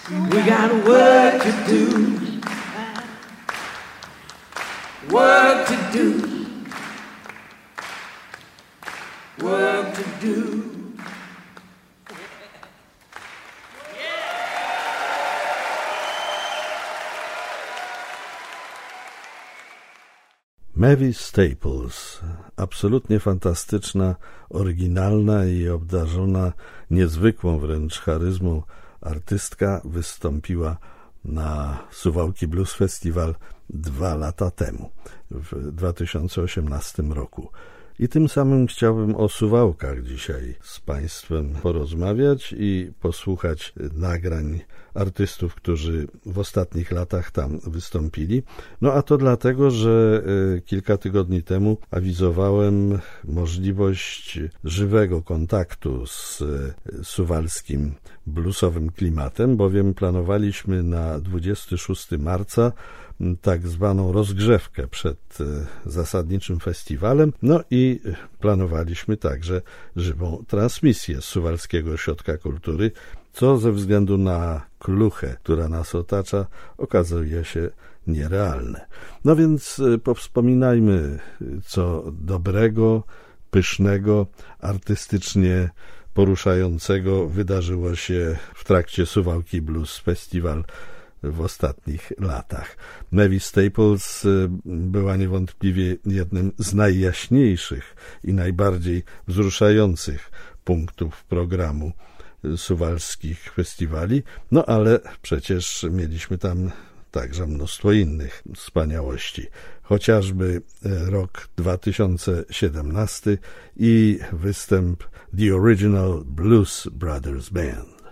We got work to do. Work to do. Work to do. Mavis Staples, absolutnie fantastyczna, oryginalna i obdarzona niezwykłą wręcz charyzmą artystka, wystąpiła na Suwałki Blues Festival 2 lata temu, w 2018 roku. I tym samym chciałbym o Suwałkach dzisiaj z Państwem porozmawiać i posłuchać nagrań artystów, którzy w ostatnich latach tam wystąpili. No a to dlatego, że kilka tygodni temu awizowałem możliwość żywego kontaktu z suwalskim bluesowym klimatem, bowiem planowaliśmy na 26 marca tak zwaną rozgrzewkę przed zasadniczym festiwalem, no i planowaliśmy także żywą transmisję z Suwalskiego Ośrodka Kultury, co ze względu na kluchę, która nas otacza, okazuje się nierealne. No więc powspominajmy, co dobrego, pysznego, artystycznie poruszającego wydarzyło się w trakcie Suwałki Blues Festival w ostatnich latach. Mavis Staples była niewątpliwie jednym z najjaśniejszych i najbardziej wzruszających punktów programu suwalskich festiwali, no ale przecież mieliśmy tam także mnóstwo innych wspaniałości. Chociażby rok 2017 i występ The Original Blues Brothers Band.